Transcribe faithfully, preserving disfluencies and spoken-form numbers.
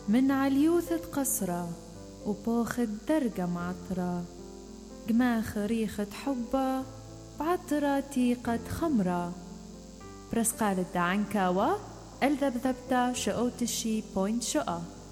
من عليوثة قصرة وبوخت درجة معطرة، جماخ ريخة حبة بعطرة تيقة خمرة. برسقال الدعنكاوة الذبذبتا شقوتشي بوينت شقة.